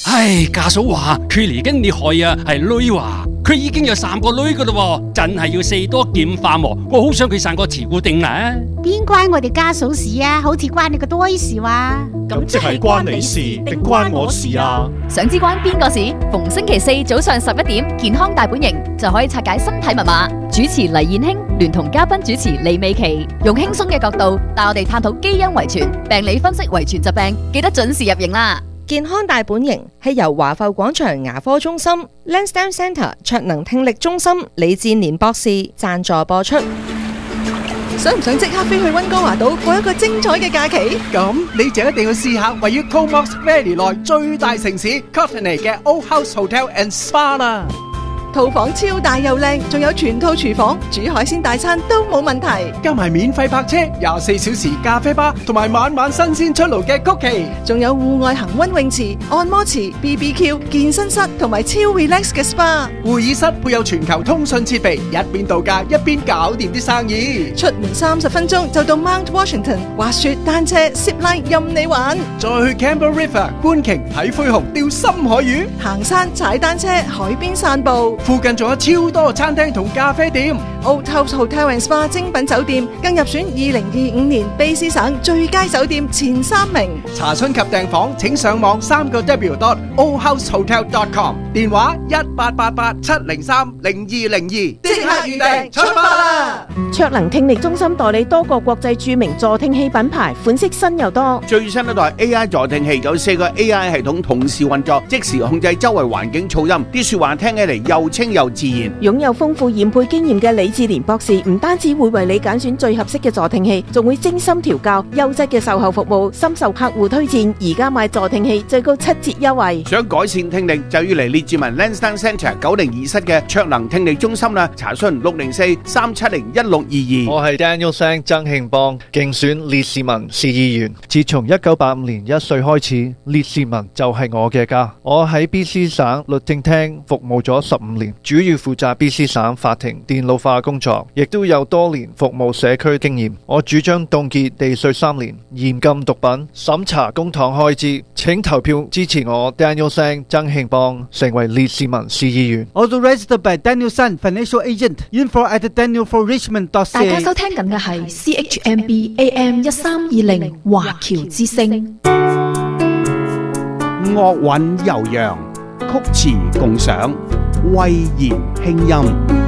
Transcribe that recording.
唉，家嫂話佢嚟緊你害啊，係女話佢已經有3個女噶啦，真係要四多劍化喎。我好想佢生個慈固定啊！ 邊關我哋家嫂事啊？好似關你個多事話。 咁即係關你事定關我事啊？ 想知關邊個事？逢星期4早上11點，健康大本營就可以拆解身體密碼。主持黎燕卿聯同嘉賓主持李美琪，用輕鬆嘅角度帶我哋探討基因遺傳、病理分析遺傳疾病，記得準時入營啦！ 健康大本營係由華埠廣場牙科中心、Lansdowne Centre 卓能聽力中心李志年博士贊助播出。 想唔想即刻飛去溫哥華島過一個精彩嘅假期？ 咁你就一定要試下位於 Comox Valley 內最大城市 Courtenay 嘅 Old House Hotel and Spa 啦。 套房超大又靚，仲有全套廚房，煮海鮮大餐都冇問題。 加埋免費泊車、24小時咖啡吧，同埋晚晚新鮮出爐嘅曲奇， 仲有戶外恆溫泳池、按摩池、BBQ、健身室同埋超 relax 嘅 SPA。 會議室配有全球通訊設備，一邊度假一邊搞掂啲生意。 出門30分鐘就到 Mount Washington， 滑雪、單車、zipline 任你玩。 再去 Campbell River 觀鯨、睇灰熊、釣深海魚， 行山、踩單車、海邊散步。 附近仲有超多餐廳同咖啡店。 Old House Hotel and Spa 精品酒店更入選2025年卑詩省最佳酒店前3名。 查詢及訂房請上網3w.oldhousehotel.com， 電話1888-703-0202，即刻預訂出發啦！ 卓能聽力中心代理多個國際著名助聽器品牌，款式新又多。 最新一代 AI 助聽器有4個 AI 系統同時運作，即時控制周圍環境噪音，啲說話聽起嚟又清又自然。 擁有豐富研配經驗嘅李志廉博士唔單止會為你揀選最合適嘅助聽器，仲會精心調教，優質嘅售後服務深受客戶推薦。而家買助聽器最高7折優惠。 想改善聽力就要嚟列治文 Lansdowne Centre 902室嘅卓能聽力中心啦，查詢604-370-1622。 我係 Daniel Sang 曾慶邦，競選列士文市議員。自從1985年1歲開始，列士文就係我嘅家。我喺 BC 省律政廳服務咗15年，主要負責 BC 省法庭電腦化工作，亦都有多年服務社區經驗。我主張凍結地稅3年，嚴禁毒品，審查公帑開支。請投票支持我 Daniel Sang 曾慶邦成為列士文市議員。 Authorized by Daniel Sang Financial Agent. Info at danielforrichmond.ca。 大家收聽緊嘅係 CHMB AM 1320華僑之聲。 樂韻悠揚，曲詞共賞，慧言輕音。